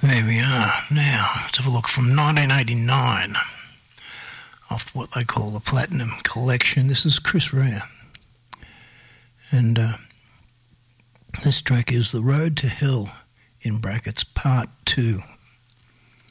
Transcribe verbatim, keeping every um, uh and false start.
There we are. Now, let's have a look from nineteen eighty-nine, off what they call the Platinum Collection. This is Chris Rea. And uh, this track is The Road to Hell, in brackets, Part two.